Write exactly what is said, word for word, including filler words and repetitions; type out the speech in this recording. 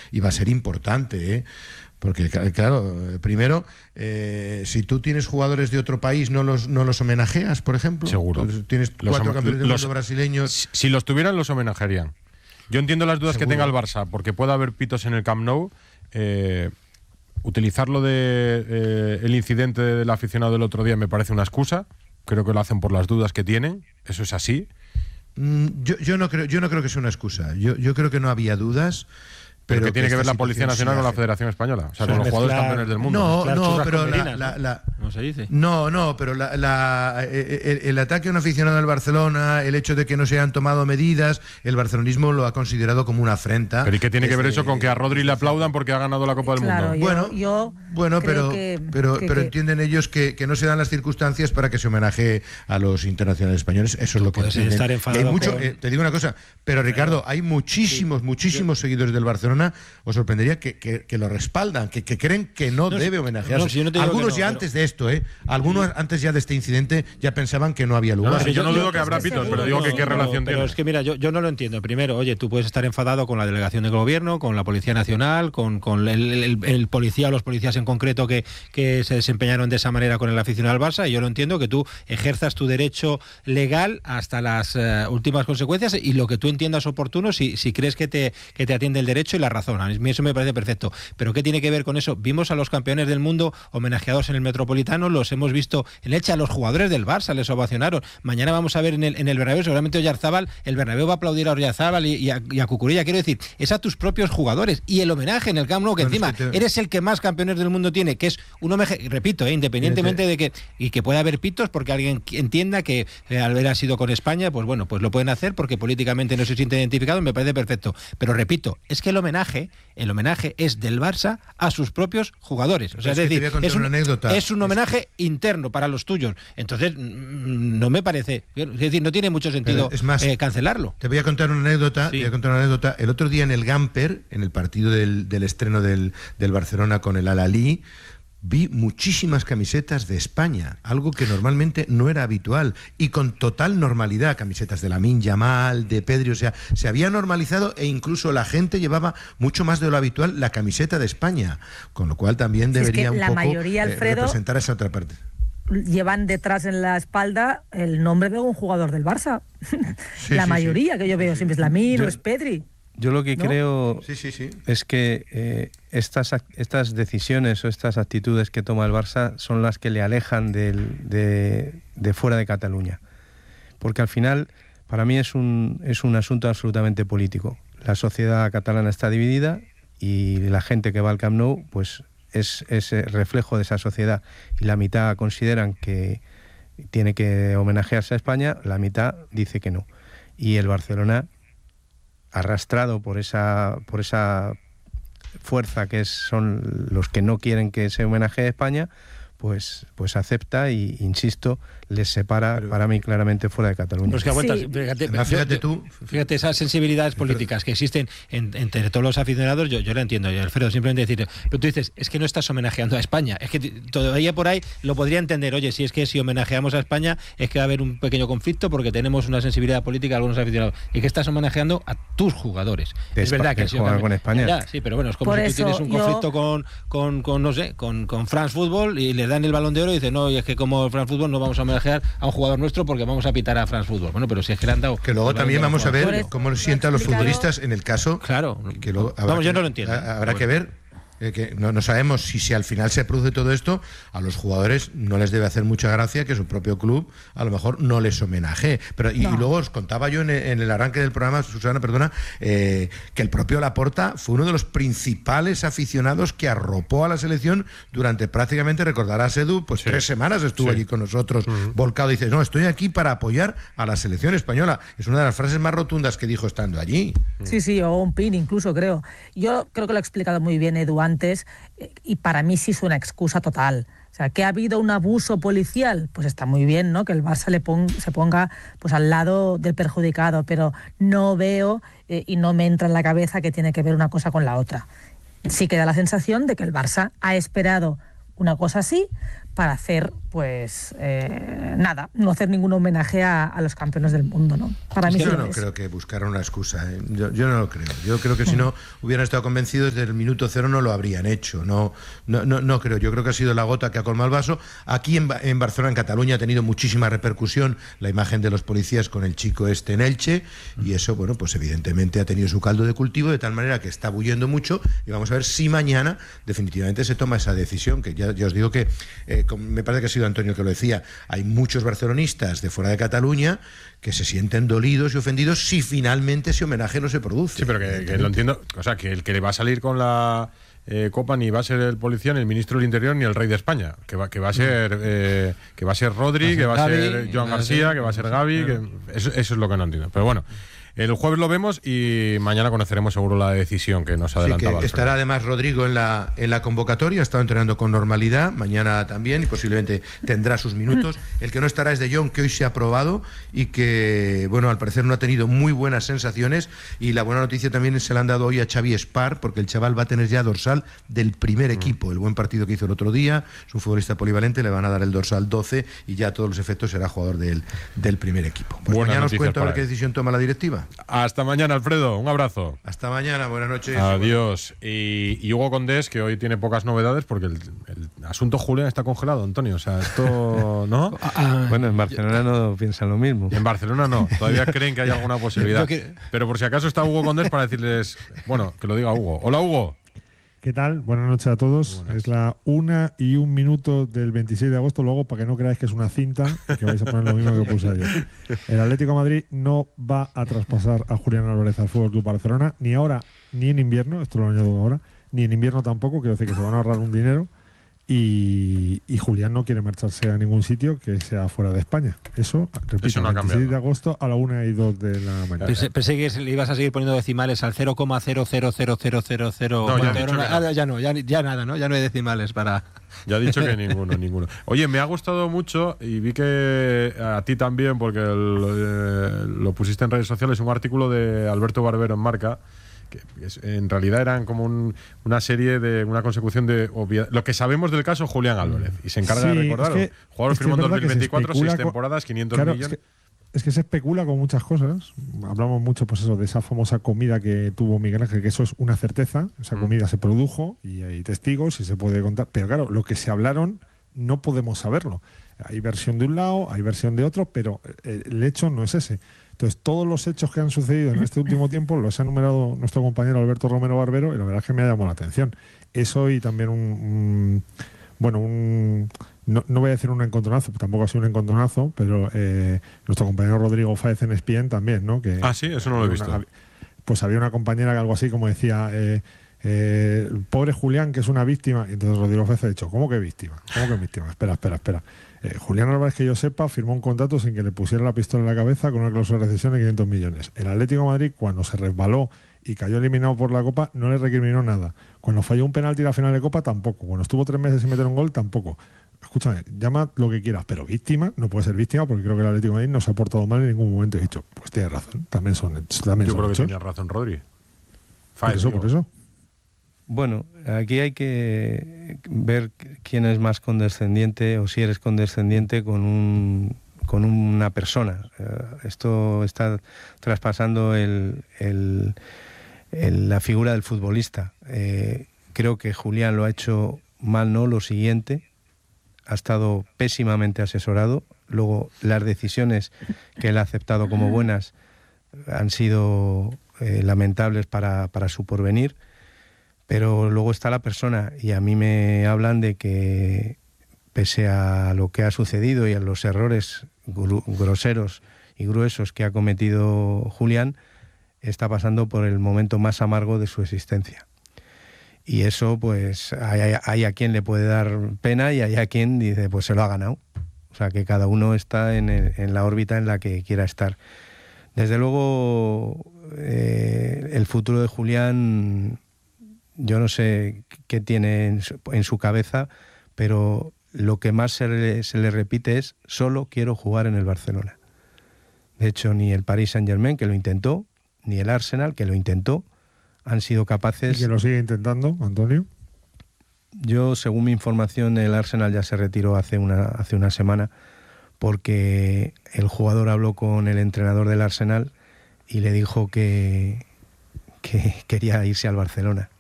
y va a ser importante, ¿eh? Porque, claro, primero, eh, si tú tienes jugadores de otro país, ¿no los, no los homenajeas, por ejemplo? Seguro. Entonces, tienes Los cuatro hom- campeones del los- mundo brasileños. Si los tuvieran, los homenajearían. Yo entiendo las dudas Seguro. que tenga el Barça, porque puede haber pitos en el Camp Nou. Eh, utilizarlo de eh, el incidente del aficionado del otro día me parece una excusa. Creo que lo hacen por las dudas que tienen. Eso es así. Mm, yo, yo, no creo, yo no creo que sea una excusa. Yo, yo creo que no había dudas. Pero, Pero que tiene que ver esta la Policía situación Nacional sí con la hace. Federación Española. O sea, Eso con los es jugadores mezclar- campeones del mundo. No, Mezclar no, churras pero con la, merinas, la, ¿no? la- ¿Cómo se dice? No, no, pero la, la- el, el ataque a un aficionado del Barcelona, el hecho de que no se hayan tomado medidas, el barcelonismo lo ha considerado como una afrenta. Pero ¿y qué tiene que ver Desde- eso con que a Rodri le aplaudan porque ha ganado la Copa del Claro, Mundo? yo- Bueno, yo bueno, creo pero, que- pero, que- pero que- entienden ellos que, que no se dan las circunstancias para que se homenaje a los internacionales españoles. Eso es lo que puedes entienden. estar Y hay enfadado mucho, con- eh, te digo una cosa, pero Ricardo, hay muchísimos, muchísimos seguidores del Barcelona. Os sorprendería que, que, que lo respaldan, que, que creen que no, No, debe no, homenajearse. si yo no te digo Algunos que no, ya pero- antes de esto, ¿eh? Algunos antes ya de este incidente ya pensaban que no había lugar. No, si yo no yo- dudo yo- que habrá es que pitos, seguro pero digo que que no, qué no, relación pero tiene. es que mira, yo, yo no lo entiendo. Primero, oye, tú puedes estar enfadado con la delegación del gobierno, con la Policía Nacional, con, con el, el- el policía o los policías en concreto que, que se desempeñaron de esa manera con el aficionado al Barça, y yo lo entiendo, que tú ejerzas tu derecho legal hasta las eh, últimas consecuencias y lo que tú entiendas oportuno si, si crees que te, que te atiende el derecho y la razón. A mí eso me parece perfecto. Pero ¿qué tiene que ver con eso? Vimos a los campeones del mundo homenajeados en el Metropolitano, los hemos visto en Elche, a los jugadores del Barça les ovacionaron. Mañana vamos a ver en el, en el Bernabéu, seguramente Oyarzábal, el Bernabéu va a aplaudir a Oyarzábal y, y, a, y a Cucurella. Quiero decir, es a tus propios jugadores. Y el homenaje en el Camp Nou, que Bueno, encima es que te- eres el que más campeones del mundo tiene, que es un homenaje, repito, eh, independientemente de que y que pueda haber pitos, porque alguien entienda que eh, al haber sido con España, pues bueno, pues lo pueden hacer porque políticamente no se siente identificado, me parece perfecto. Pero repito, es que el homenaje, el homenaje es del Barça a sus propios jugadores. O sea, Es es, que te decir, voy a contar es un, una anécdota. es un homenaje interno para los tuyos. Entonces, mm, no me parece, es decir, no tiene mucho sentido Pero es más, eh, cancelarlo. Te voy a contar una anécdota. Sí. Te voy a contar una anécdota. El otro día en el Gamper, en el partido del, del estreno del, del Barcelona con el Al-Ahly, vi muchísimas camisetas de España, algo que normalmente no era habitual, y con total normalidad, camisetas de Lamine Yamal, de Pedri, o sea, se había normalizado e incluso la gente llevaba mucho más de lo habitual la camiseta de España, con lo cual también Si es debería que un la poco mayoría, eh, Alfredo, representar esa otra parte. llevan detrás en la espalda el nombre de un jugador del Barça. Sí, la sí, mayoría sí. que yo veo siempre es Lamine Yo- o es Pedri. Yo lo que ¿No? creo Sí, sí, sí. es que eh, estas, ac- estas decisiones o estas actitudes que toma el Barça son las que le alejan del- de, de fuera de Cataluña. Porque al final, para mí es un, es un asunto absolutamente político. La sociedad catalana está dividida y la gente que va al Camp Nou pues es, es el reflejo de esa sociedad. Y la mitad consideran que tiene que homenajearse a España, la mitad dice que no. Y el Barcelona, arrastrado por esa por esa fuerza que es, son los que no quieren que se homenajee a España, pues pues acepta y, insisto, les separa Pero- para mí claramente fuera de Cataluña. Pues que aguantas, Sí. fíjate, Además, yo- fíjate yo- tú- fíjate esas sensibilidades políticas que existen en- entre todos los aficionados, yo, yo lo entiendo, yo, Alfredo, simplemente decir, pero tú dices, es que no estás homenajeando a España, es que t- todavía por ahí lo podría entender, oye, si es que si homenajeamos a España es que va a haber un pequeño conflicto porque tenemos una sensibilidad política algunos aficionados, y que estás homenajeando a tus jugadores. De es verdad Espa- que de si jugar hombre- con España. Ya, sí, pero bueno, es como Por si tú eso tienes un yo- conflicto con, con, con, no sé, con, con France Football y le dan el Balón de Oro y dicen, no, y es que como France Football no vamos a homenajear a un jugador nuestro porque vamos a pitar a France Football. Bueno, pero si es que le han dado... Que luego el Balón también de Oro vamos a al ver jugador. Por cómo eso, sientan los explicado- futbolistas en el caso. Claro. Que luego habrá Vamos, yo que- no lo entiendo. ha- Habrá Bueno. que ver. eh, que no, no sabemos si, si al final se produce todo esto, a los jugadores no les debe hacer mucha gracia que su propio club a lo mejor no les homenaje. Pero, y, No. y luego os contaba yo en, en el arranque del programa, Susana, perdona, eh, que el propio Laporta fue uno de los principales aficionados que arropó a la selección durante prácticamente, recordarás Edu, pues tres semanas estuvo Sí. allí con nosotros, volcado. Dice, no, estoy aquí para apoyar a la selección española. Es una de las frases más rotundas que dijo estando allí. Sí, sí, o un pin incluso, creo. Yo creo que lo ha explicado muy bien Edu antes, eh, y para mí sí es una excusa total. O sea, que ha habido un abuso policial, pues está muy bien, ¿no? Que el Barça le pon- se ponga pues al lado del perjudicado, pero no veo eh, y no me entra en la cabeza que tiene que ver una cosa con la otra. Sí que da la sensación de que el Barça ha esperado una cosa así para hacer, pues, eh, nada, no hacer ningún homenaje a, a los campeones del mundo, ¿no? Para mí yo sí no es. creo que buscaran una excusa, ¿eh? yo, yo no lo creo. Yo creo que si no hubieran estado convencidos desde el minuto cero no lo habrían hecho. No, no, no, no creo. Yo creo que ha sido la gota que ha colmado el vaso. Aquí en, en Barcelona, en Cataluña, ha tenido muchísima repercusión la imagen de los policías con el chico este en Elche, y eso, bueno, pues evidentemente ha tenido su caldo de cultivo, de tal manera que está bullendo mucho, y vamos a ver si mañana definitivamente se toma esa decisión, que ya, ya os digo que eh, me parece que ha sido Antonio que lo decía, hay muchos barcelonistas de fuera de Cataluña que se sienten dolidos y ofendidos si finalmente ese homenaje no se produce. Sí, pero que, que lo entiendo, o sea, que el que le va a salir con la eh, copa ni va a ser el policía, ni el ministro del Interior, ni el rey de España, que va, que va a ser eh, que va a ser Rodri, que va a ser Joan García, que va a ser Gavi, que eso, eso es lo que no entiendo. Pero bueno, el jueves lo vemos y mañana conoceremos seguro la decisión que nos adelantaba. Sí, que estará además Rodrigo en la, en la convocatoria, ha estado entrenando con normalidad, mañana también, y posiblemente tendrá sus minutos. El que no estará es De Jong, que hoy se ha probado y que, bueno, al parecer no ha tenido muy buenas sensaciones, y la buena noticia también se la han dado hoy a Xavi Espar, porque el chaval va a tener ya dorsal del primer equipo. El buen partido que hizo el otro día, es un futbolista polivalente, le van a dar el dorsal doce y ya a todos los efectos será jugador del, del primer equipo. Pues mañana os cuento a ver qué decisión toma la directiva. Hasta mañana, Alfredo. Un abrazo. Hasta mañana. Buenas noches. Adiós. Y, y Hugo Condés, que hoy tiene pocas novedades porque el, el asunto Julián está congelado, Antonio. O sea, esto, ¿no? Bueno, en Barcelona no piensan lo mismo. En Barcelona no. Todavía creen que hay alguna posibilidad. Pero por si acaso está Hugo Condés para decirles, bueno, que lo diga Hugo. Hola, Hugo. ¿Qué tal? Buenas noches a todos. Es la una y un minuto del veintiséis de agosto. Luego, para que no creáis que es una cinta, que vais a poner lo mismo que puse ayer. El Atlético de Madrid no va a traspasar a Julián Álvarez al Fútbol Club Barcelona, ni ahora ni en invierno, esto lo añado ahora, ni en invierno tampoco. Quiero decir que se van a ahorrar un dinero. Y, y Julián no quiere marcharse a ningún sitio que sea fuera de España. Eso, repito, Eso no ha el veintiséis cambiado. de agosto a la una y dos de la mañana. Pensé, pensé que le ibas a seguir poniendo decimales al cero coma cero cero cero cero cero cero. No, ya Bueno, he dicho no, que no. ah, ya no, ya, ya nada, ¿no? Ya no hay decimales para... Ya he dicho que ninguno, ninguno. Oye, me ha gustado mucho y vi que a ti también, porque el, eh, lo pusiste en redes sociales, un artículo de Alberto Barbero en Marca, que es, en realidad eran como un, una serie de una consecución de obvia, lo que sabemos del caso Julián Álvarez, y se encarga Sí, de recordarlo. es que- Jugador es que firmó en es verdad dos mil veinticuatro, que se seis especula con- temporadas, quinientos Claro, millones. Es que, es que se especula con muchas cosas. Hablamos mucho, pues eso, de esa famosa comida que tuvo Miguel Ángel, que eso es una certeza. Esa Mm. comida se produjo y hay testigos y se puede contar. Pero claro, lo que se hablaron no podemos saberlo. Hay versión de un lado, hay versión de otro, pero el hecho no es ese. Entonces, todos los hechos que han sucedido en este último tiempo los ha enumerado nuestro compañero Alberto Romero Barbero, y la verdad es que me ha llamado la atención. Eso y también un, un bueno, un no, no voy a decir un encontronazo, tampoco ha sido un encontronazo, pero eh, nuestro compañero Rodrigo Fáez en E S P N también, ¿no? Que, Ah, sí, eso no lo he visto. una- pues había una compañera que algo así como decía, eh, eh, pobre Julián, que es una víctima, y entonces Rodrigo Fáez ha dicho, ¿cómo que víctima? ¿Cómo que víctima? Espera, espera, espera. Eh, Julián Álvarez, que yo sepa, firmó un contrato sin que le pusiera la pistola en la cabeza con una cláusula de rescisión de quinientos millones. El Atlético de Madrid, cuando se resbaló y cayó eliminado por la Copa, no le recriminó nada. Cuando falló un penalti en la final de Copa, tampoco. Cuando estuvo tres meses sin meter un gol, tampoco. Escúchame, llama lo que quieras, pero víctima, no puede ser víctima, porque creo que el Atlético de Madrid no se ha portado mal en ningún momento. He dicho, pues tiene razón, también son, también Yo son creo que hechos. tenía razón Rodri. Por Fáez, eso, digo. por eso. Bueno, aquí hay que ver quién es más condescendiente o si eres condescendiente con un con una persona. Eh, esto está traspasando el, el- el- la figura del futbolista. Eh, creo que Julián lo ha hecho mal, no lo siguiente. Ha estado pésimamente asesorado. Luego, las decisiones que él ha aceptado como buenas han sido eh, lamentables para, para su porvenir. Pero luego está la persona, y a mí me hablan de que, pese a lo que ha sucedido y a los errores gru- groseros y gruesos que ha cometido Julián, está pasando por el momento más amargo de su existencia. Y eso, pues, hay, hay- hay a quien le puede dar pena y hay a quien dice, pues se lo ha ganado. O sea, que cada uno está en, el- en la órbita en la que quiera estar. Desde luego, eh, el futuro de Julián... Yo no sé qué tiene en su, en su cabeza, pero lo que más se le, se le repite es: solo quiero jugar en el Barcelona. De hecho, ni el Paris Saint-Germain, que lo intentó, ni el Arsenal, que lo intentó, han sido Y capaces... que lo sigue intentando, Antonio. yo, según mi información, el Arsenal ya se retiró hace una, hace una semana porque el jugador habló con el entrenador del Arsenal y le dijo que, que quería irse al Barcelona.